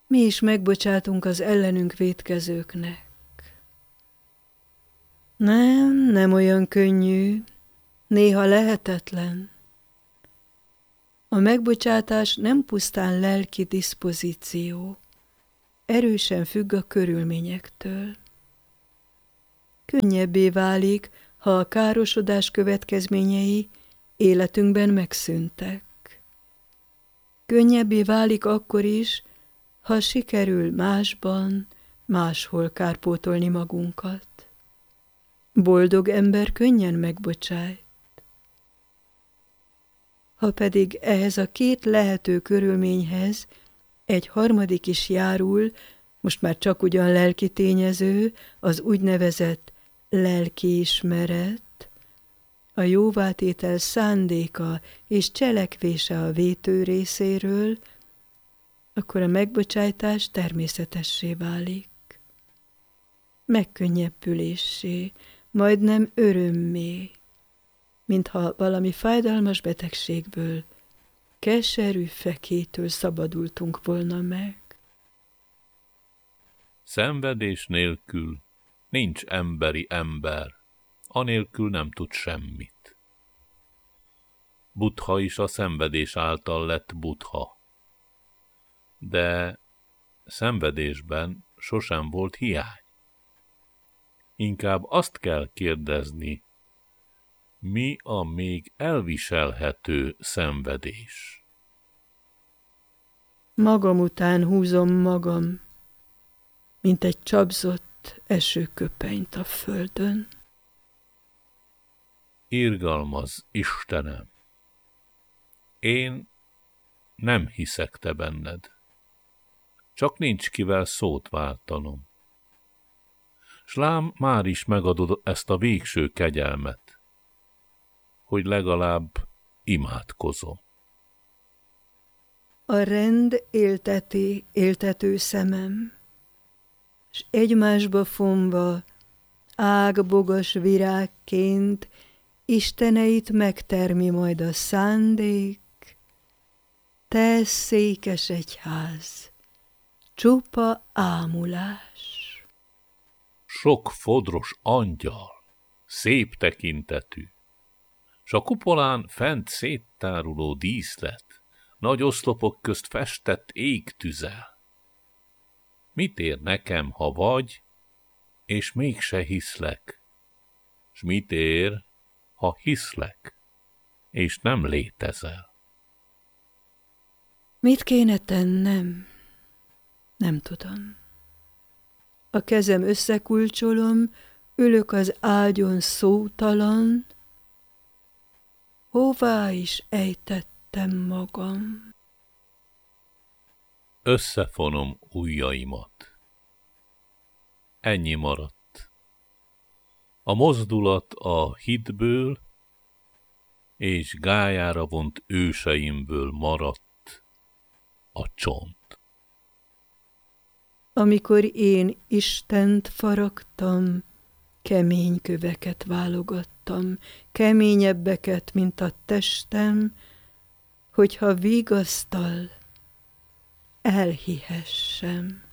mi is megbocsátunk az ellenünk vétkezőknek. Nem olyan könnyű, néha lehetetlen. A megbocsátás nem pusztán lelki diszpozíció, erősen függ a körülményektől. Könnyebbé válik, ha a károsodás következményei életünkben megszűntek. Könnyebbé válik akkor is, ha sikerül másban, máshol kárpótolni magunkat. Boldog ember könnyen megbocsájt. Ha pedig ehhez a két lehető körülményhez egy harmadik is járul, most már csak ugyan lelki tényező, az úgynevezett lelkiismeret, a jóvátétel szándéka és cselekvése a vétő részéről, akkor a megbocsájtás természetessé válik. Megkönnyebbüléssé, majdnem örömmé, mintha valami fájdalmas betegségből, keserű fekétől szabadultunk volna meg. Szenvedés nélkül nincs emberi ember, anélkül nem tud semmit. Buddha is a szenvedés által lett Buddha. De szenvedésben sosem volt hiány. Inkább azt kell kérdezni, mi a még elviselhető szenvedés? Magam után húzom magam, mint egy csapzott esőköpenyt a földön. Irgalmaz, Istenem! Én nem hiszek te benned. Csak nincs kivel szót váltanom. S lám, már is megadod ezt a végső kegyelmet, hogy legalább imádkozom. A rend élteti éltető szemem, s egymásba fonva, ágbogas virágként isteneit megtermi majd a szándék, te székes egyház, csupa ámulás. Sok fodros angyal, szép tekintetű, s a kupolán fent széttáruló díszlet, nagy oszlopok közt festett égtüzel. Mit ér nekem, ha vagy, és mégse hiszlek? S mit ér, ha hiszlek, és nem létezel? Mit kéne tennem? Nem tudom. A kezem összekulcsolom, ülök az ágyon szótalan, hová is ejtettem magam? Összefonom ujjaimat. Ennyi maradt. A mozdulat a hitből és gályára vont őseimből maradt a csont. Amikor én Istent faragtam, kemény köveket válogattam, keményebbeket, mint a testem, hogyha vigasztal, elhihessem.